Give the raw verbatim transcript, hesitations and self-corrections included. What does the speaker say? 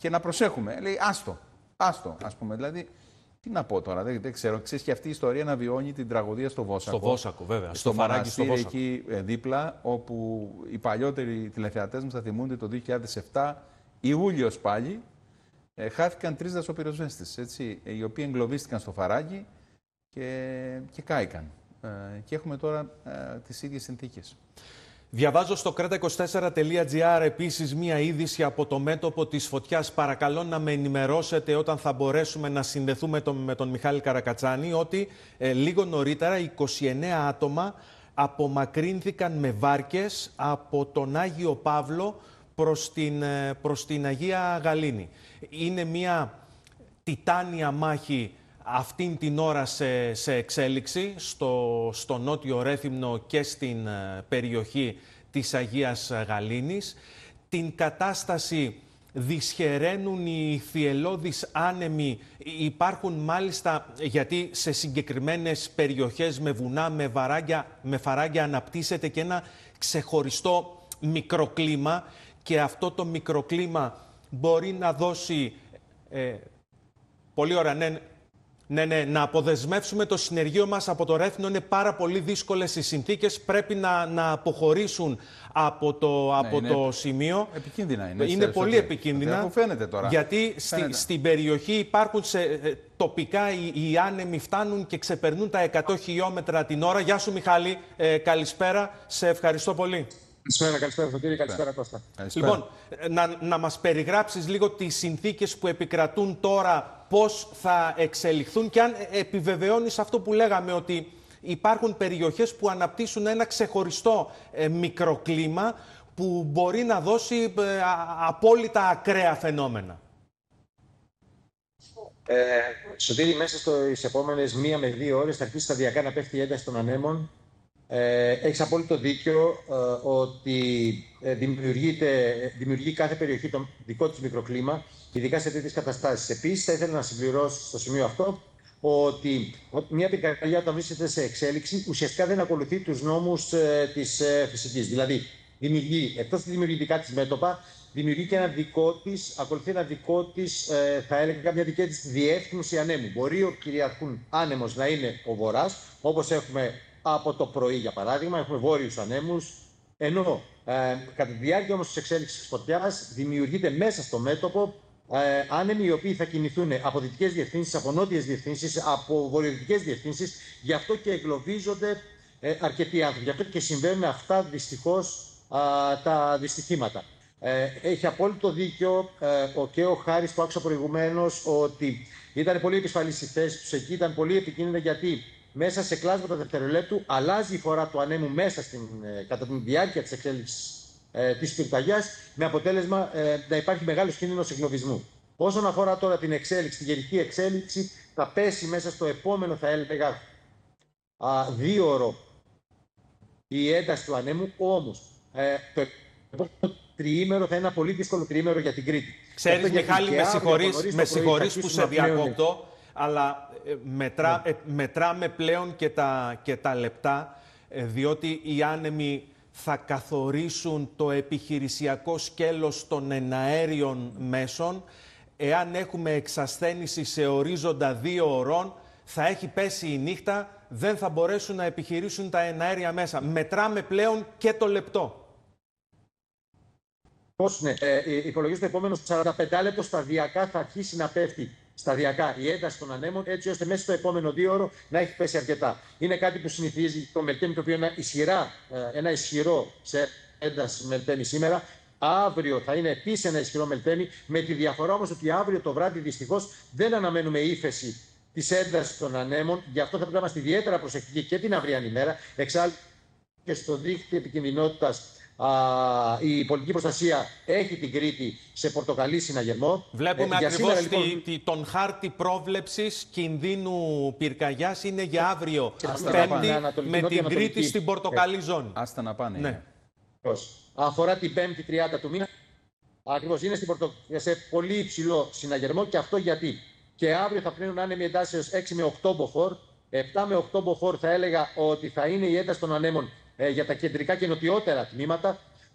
και να προσέχουμε. Λέει άστο, άστο, ας πούμε. Δηλαδή, τι να πω τώρα, δεν, δεν ξέρω. Ξέρεις και αυτή η ιστορία να βιώνει την τραγωδία στο Βόσακο. Στο Βόσακο, βέβαια. Στο, στο Φαράγγι, στο Βόσακο. Εκεί δίπλα, όπου οι παλιότεροι τηλεθεατές μας θα θυμούνται το δύο χιλιάδες επτά, Ιούλιος πάλι, ε, χάθηκαν τρεις δασοπυροσβέστες, έτσι, οι οποίοι εγκλωβίστηκαν στο Φαράγγι και, και κάηκαν. Ε, και έχουμε τώρα ε, τις ίδιες συνθήκες. Διαβάζω στο κρέτα είκοσι τέσσερα τελεία τζι άρ επίσης μία είδηση από το μέτωπο της φωτιάς. Παρακαλώ να με ενημερώσετε όταν θα μπορέσουμε να συνδεθούμε τον, με τον Μιχάλη Καρακατσάνη, ότι ε, λίγο νωρίτερα είκοσι εννέα άτομα απομακρύνθηκαν με βάρκες από τον Άγιο Παύλο προς την, ε, προς την Αγία Γαλήνη. Είναι μία τιτάνια μάχη αυτήν την ώρα σε, σε εξέλιξη στο, στο Νότιο Ρέθυμνο και στην ε, περιοχή της Αγίας Γαλήνης. Την κατάσταση δυσχεραίνουν οι θυελλώδεις άνεμοι. Υπάρχουν μάλιστα, γιατί σε συγκεκριμένες περιοχές με βουνά, με, βαράγια, με φαράγγια αναπτύσσεται και ένα ξεχωριστό μικροκλίμα, και αυτό το μικροκλίμα μπορεί να δώσει... Ε, πολύ ωραία, ναι, Ναι, ναι, να αποδεσμεύσουμε το συνεργείο μας από το Ρέθυμνο. Είναι πάρα πολύ δύσκολες οι συνθήκες. Πρέπει να, να αποχωρήσουν από το, από ναι, το σημείο. Επικίνδυνα είναι. Είναι πολύ επικίνδυνα. Φαίνεται τώρα. Γιατί στη, στην περιοχή υπάρχουν σε, τοπικά οι, οι άνεμοι φτάνουν και ξεπερνούν τα εκατό χιλιόμετρα την ώρα. Γεια σου Μιχάλη, ε, καλησπέρα. Σε ευχαριστώ πολύ. Καλησπέρα, καλησπέρα Σωτήρη, καλησπέρα Κώστα. Καλησπέρα. Λοιπόν, να, να μας περιγράψεις λίγο τις συνθήκες που επικρατούν τώρα, πώς θα εξελιχθούν και αν επιβεβαιώνεις αυτό που λέγαμε, ότι υπάρχουν περιοχές που αναπτύσσουν ένα ξεχωριστό ε, μικροκλίμα που μπορεί να δώσει ε, απόλυτα ακραία φαινόμενα. Ε, Σωτήρη, μέσα στις επόμενες μία με δύο ώρες θα αρχίσει σταδιακά να πέφτει η ένταση των ανέμων. Ε, έχεις απόλυτο δίκιο ε, ότι ε, δημιουργεί κάθε περιοχή το δικό της μικροκλίμα, ειδικά σε τέτοιες καταστάσεις. Επίσης, θα ήθελα να συμπληρώσω στο σημείο αυτό ότι μια πυρκαγιά όταν βρίσκεται σε εξέλιξη ουσιαστικά δεν ακολουθεί τους νόμους ε, της ε, φυσικής. Δηλαδή, δημιουργεί, εκτός τη δημιουργητικά της μέτωπα, δημιουργεί και ένα δικό της, ακολουθεί ένα δικό της, ε, θα έλεγα, μια δική της διεύθυνση ανέμου. Μπορεί ο κυριαρχούν άνεμος να είναι ο βορράς, όπως έχουμε από το πρωί, για παράδειγμα, έχουμε βόρειους ανέμους, ενώ ε, κατά τη διάρκεια όμως της εξέλιξης της φωτιάς δημιουργείται μέσα στο μέτωπο ε, άνεμοι οι οποίοι θα κινηθούν από δυτικές διευθύνσεις, από νότιες διευθύνσεις, από βορειοδυτικές διευθύνσεις, γι' αυτό και εγκλωβίζονται ε, αρκετοί άνθρωποι. Γι' αυτό και συμβαίνουν αυτά δυστυχώς α, τα δυστυχήματα. Ε, έχει απόλυτο δίκιο ε, ο και ο Χάρης που άκουσα προηγουμένως ότι ήταν πολύ επισφαλής η θέση τους εκεί, ήταν πολύ επικίνδυνα, γιατί μέσα σε κλάσματα δευτερολέπτου αλλάζει η φορά του ανέμου μέσα στην, ε, κατά τη διάρκεια της εξέλιξης ε, της πυρκαγιάς, με αποτέλεσμα ε, να υπάρχει μεγάλος κίνδυνος εγκλωβισμού. Όσον αφορά τώρα την εξέλιξη, τη γενική εξέλιξη, θα πέσει μέσα στο επόμενο, θα έλεγα, α, δύο ώρο η ένταση του ανέμου, όμως ε, το επόμενο τριήμερο θα είναι ένα πολύ δύσκολο τριήμερο για την Κρήτη. Ξέρεις, Μιχάλη, με συγχωρείς, με συγχωρείς που σε διακόπτω, αλλά ε, μετρά, ναι. ε, μετράμε πλέον και τα, και τα λεπτά, ε, διότι οι άνεμοι θα καθορίσουν το επιχειρησιακό σκέλος των εναέριων μέσων. Εάν έχουμε εξασθένηση σε ορίζοντα δύο ωρών, θα έχει πέσει η νύχτα, δεν θα μπορέσουν να επιχειρήσουν τα εναέρια μέσα. Μετράμε πλέον και το λεπτό. Πώς, ναι. Ε, υπολογίζω το επόμενο σαράντα πέντε λεπτό σταδιακά θα αρχίσει να πέφτει σταδιακά η ένταση των ανέμων, έτσι ώστε μέσα στο επόμενο δύο ώρο να έχει πέσει αρκετά. Είναι κάτι που συνηθίζει το Μελτέμι, το οποίο είναι ισχυρά, ένα ισχυρό σε ένταση Μελτέμι σήμερα. Αύριο θα είναι επίσης ένα ισχυρό Μελτέμι, με τη διαφορά όμως ότι αύριο το βράδυ δυστυχώς δεν αναμένουμε ύφεση της έντασης των ανέμων. Γι' αυτό θα πρέπει να είμαστε ιδιαίτερα προσεκτικοί και την αυριανή μέρα. Εξάλλου και στο δίκτυο επικινδυνότητας, Α, η πολιτική προστασία έχει την Κρήτη σε πορτοκαλί συναγερμό. Βλέπουμε ε, ακριβώς σήμερα, τη, λοιπόν, τη, τον χάρτη πρόβλεψης κινδύνου πυρκαγιάς είναι για αύριο, Πέμπτη, με την Κρήτη στην πορτοκαλί ζώνη. Άστα να πάνε. Ναι. Αφορά την Πέμπτη τριάντα του μήνα. Ακριβώς, είναι στην πορτο... σε πολύ υψηλό συναγερμό, και αυτό γιατί και αύριο θα πλύνουν άνεμοι εντάσεως έξι με οκτώ μποφόρ. επτά με οκτώ μποφόρ θα έλεγα ότι θα είναι η ένταση των ανέμων για τα κεντρικά και νοτιότερα τμήματα.